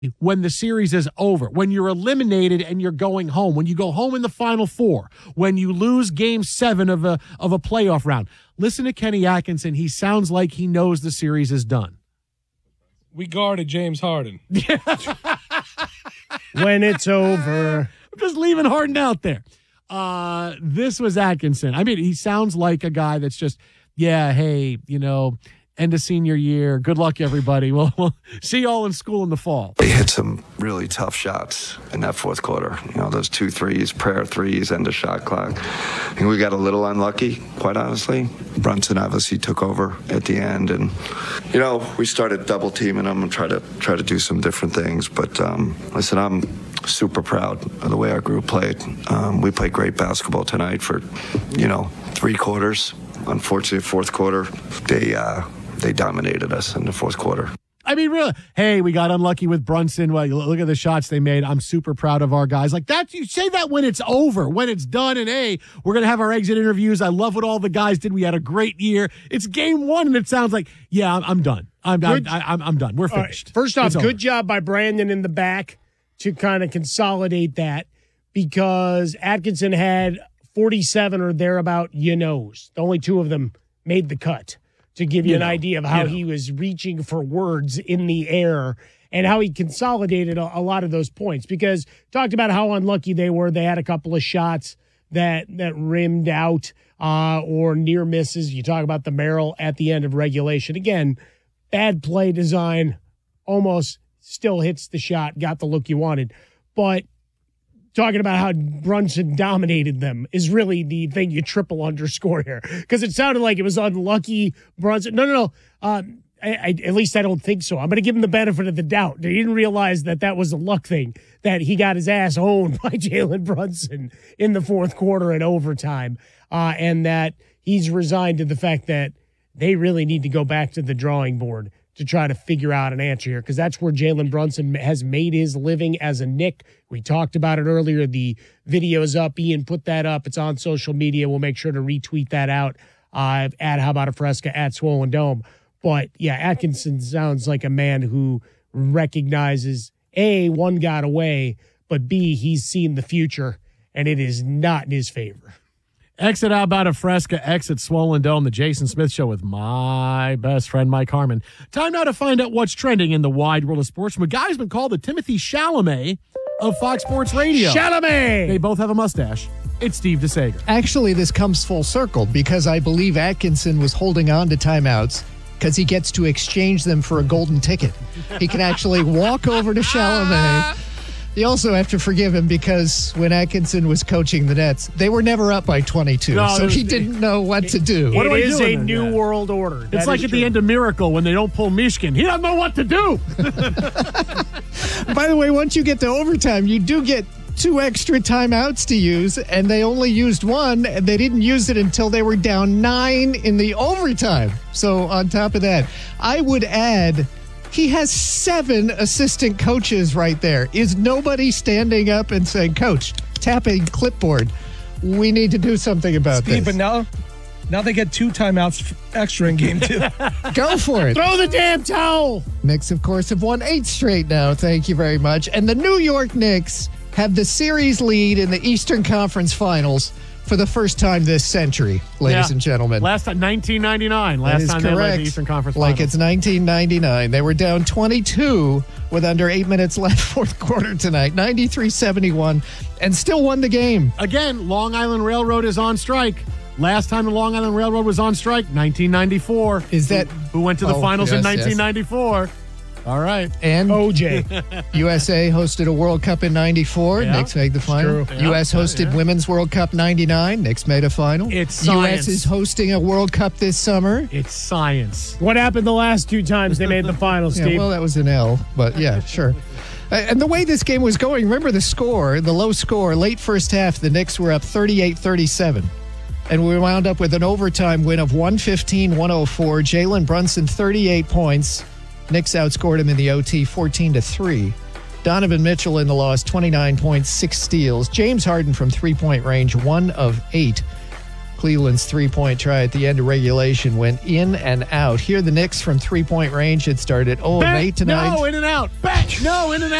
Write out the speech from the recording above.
when the series is over, when you're eliminated and you're going home, when you go home in the Final Four, when you lose Game 7 of a playoff round. Listen to Kenny Atkinson. He sounds like he knows the series is done. We guarded James Harden. When it's over. I'm just leaving Harden out there. This was Atkinson. I mean, he sounds like a guy that's just, yeah, hey, end of senior year. Good luck, everybody. We'll see you all in school in the fall. They hit some really tough shots in that fourth quarter. Those 2 threes, prayer threes, end of shot clock. I think we got a little unlucky, quite honestly. Brunson obviously took over at the end, and we started double teaming them and try to do some different things. But listen, I'm super proud of the way our group played. We played great basketball tonight for 3 quarters. Unfortunately, fourth quarter, they dominated us in the fourth quarter. I mean, really, hey, we got unlucky with Brunson. Well, look at the shots they made. I'm super proud of our guys. Like that, you say that when it's over, when it's done, and hey, we're going to have our exit interviews. I love what all the guys did. We had a great year. It's game 1, and it sounds like, yeah, I'm done. I'm done. We're finished. Right. First off, good job by Brandon in the back to kind of consolidate that, because Atkinson had 47 or thereabout only 2 of them made the cut, to give you an idea of how he was reaching for words in the air and how he consolidated a lot of those points, because talked about how unlucky they were. They had a couple of shots that rimmed out or near misses. You talk about the Merrill at the end of regulation. Again, bad play design, almost still hits the shot, got the look you wanted. But talking about how Brunson dominated them is really the thing you triple underscore here, because it sounded like it was unlucky Brunson. No. At least I don't think so. I'm going to give him the benefit of the doubt. He didn't realize that was a luck thing, that he got his ass owned by Jalen Brunson in the fourth quarter and overtime, and that he's resigned to the fact that they really need to go back to the drawing board to try to figure out an answer here, because that's where Jalen Brunson has made his living as a Knick. We talked about it earlier. The video's up. Ian put that up. It's on social media. We'll make sure to retweet that out at How About a Fresca, at Swollen Dome. But, yeah, Atkinson sounds like a man who recognizes, A, one got away, but B, he's seen the future, and it is not in his favor. Exit How About a Fresca, exit Swollen Dome, the Jason Smith Show with my best friend, Mike Harmon. Time now to find out what's trending in the wide world of sports from a guy who's been called the Timothy Chalamet of Fox Sports Radio. Chalamet! They both have a mustache. It's Steve DeSager. Actually, this comes full circle, because I believe Atkinson was holding on to timeouts because he gets to exchange them for a golden ticket. He can actually walk over to Chalamet. You also have to forgive him, because when Atkinson was coaching the Nets, they were never up by 22, so he didn't know what to do. It is a new world order. It's like at the end of Miracle when they don't pull Mishkin. He doesn't know what to do. By the way, once you get to overtime, you do get 2 extra timeouts to use, and they only used 1, and they didn't use it until they were down 9 in the overtime. So on top of that, I would add, he has 7 assistant coaches right there. Is nobody standing up and saying, Coach, tapping clipboard, we need to do something about Steve, this? But now they get 2 timeouts extra in game 2. Go for it. Throw the damn towel. Knicks, of course, have won 8 straight now. Thank you very much. And the New York Knicks have the series lead in the Eastern Conference Finals for the first time this century, ladies and gentlemen. Last time, 1999. Last time they led the Eastern Conference Finals. Like it's 1999. They were down 22 with under 8 minutes left fourth quarter tonight. 93-71, and still won the game. Again, Long Island Railroad is on strike. Last time the Long Island Railroad was on strike, 1994. Is that... Who went to the finals in 1994. Yes. All right. And OJ. USA hosted a World Cup in 94. Yeah, Knicks made the final. Yeah. US hosted Women's World Cup 99. Knicks made a final. It's science. US is hosting a World Cup this summer. It's science. What happened the last 2 times they made the finals, Steve? Yeah, well, that was an L, but yeah, sure. And the way this game was going, remember the score, the low score, late first half, the Knicks were up 38-37. And we wound up with an overtime win of 115-104. Jalen Brunson, 38 points. Knicks outscored him in the OT 14-3. Donovan Mitchell in the loss, 29 points, 6 steals. James Harden from three-point range, 1 of 8. Cleveland's three-point try at the end of regulation went in and out. Here the Knicks from three-point range. It started 0 of 8 tonight. No, in and out. Back. No, in and out.